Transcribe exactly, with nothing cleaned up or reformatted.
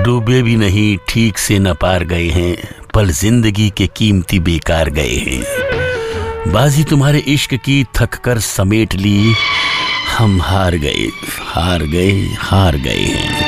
डूबे भी नहीं, ठीक से न पार गए हैं, पल जिंदगी के कीमती बेकार गए हैं। बाजी तुम्हारे इश्क की थक कर समेट ली, हम हार गए हार गए हार गए हैं।